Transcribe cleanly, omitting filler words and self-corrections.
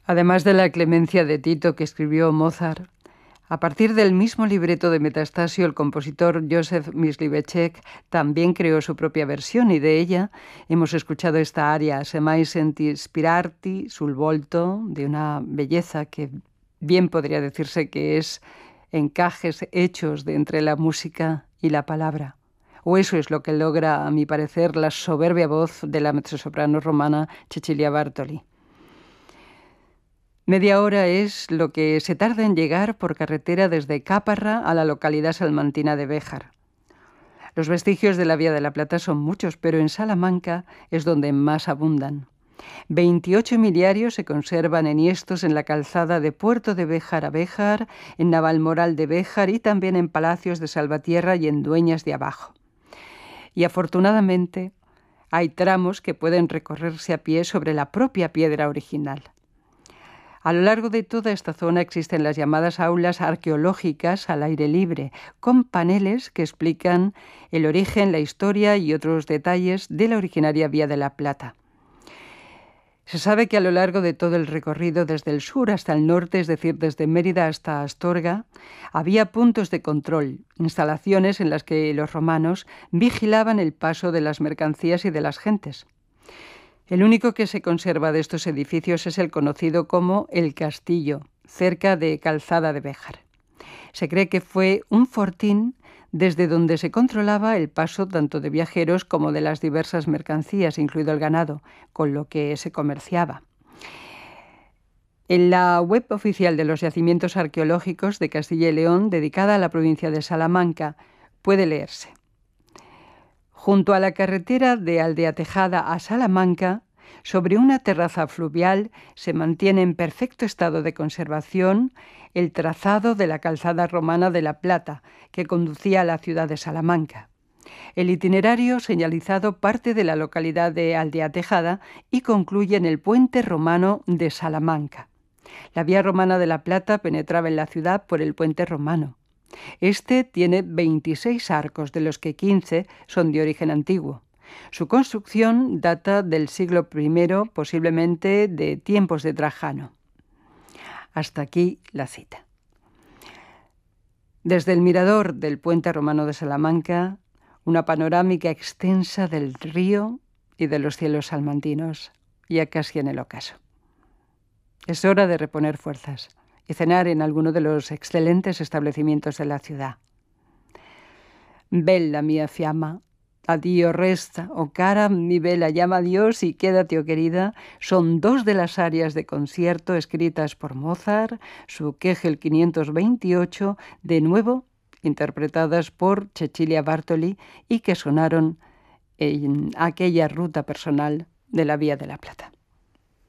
Además de la Clemencia de Tito que escribió Mozart, a partir del mismo libreto de Metastasio, el compositor Józef Mysliveček también creó su propia versión y de ella hemos escuchado esta aria, Se mai senti ispirarti sul volto, de una belleza que bien podría decirse que es encajes hechos de entre la música y la palabra. O eso es lo que logra, a mi parecer, la soberbia voz de la mezzosoprano romana Cecilia Bartoli. Media hora es lo que se tarda en llegar por carretera desde Caparra a la localidad salmantina de Béjar. Los vestigios de la Vía de la Plata son muchos, pero en Salamanca es donde más abundan. 28 miliarios se conservan enhiestos en la calzada de Puerto de Béjar a Béjar, en Navalmoral de Béjar y también en Palacios de Salvatierra y en Dueñas de Abajo. Y afortunadamente hay tramos que pueden recorrerse a pie sobre la propia piedra original. A lo largo de toda esta zona existen las llamadas aulas arqueológicas al aire libre, con paneles que explican el origen, la historia y otros detalles de la originaria Vía de la Plata. Se sabe que a lo largo de todo el recorrido, desde el sur hasta el norte, es decir, desde Mérida hasta Astorga, había puntos de control, instalaciones en las que los romanos vigilaban el paso de las mercancías y de las gentes. El único que se conserva de estos edificios es el conocido como El Castillo, cerca de Calzada de Béjar. Se cree que fue un fortín desde donde se controlaba el paso tanto de viajeros como de las diversas mercancías, incluido el ganado, con lo que se comerciaba. En la web oficial de los yacimientos arqueológicos de Castilla y León, dedicada a la provincia de Salamanca, puede leerse: junto a la carretera de Aldeatejada a Salamanca, sobre una terraza fluvial, se mantiene en perfecto estado de conservación el trazado de la calzada romana de la Plata, que conducía a la ciudad de Salamanca. El itinerario señalizado parte de la localidad de Aldeatejada y concluye en el puente romano de Salamanca. La vía romana de la Plata penetraba en la ciudad por el puente romano. Este tiene 26 arcos, de los que 15 son de origen antiguo. Su construcción data del siglo I, posiblemente de tiempos de Trajano. Hasta aquí la cita. Desde el mirador del puente romano de Salamanca, una panorámica extensa del río y de los cielos salmantinos, ya casi en el ocaso. Es hora de reponer fuerzas y cenar en alguno de los excelentes establecimientos de la ciudad. Bella mia fiamma, a Dio resta, o cara mi bella, llama a Dios y quédate, oh querida, son dos de las arias de concierto escritas por Mozart, su Kegel 528, de nuevo interpretadas por Cecilia Bartoli y que sonaron en aquella ruta personal de la Vía de la Plata.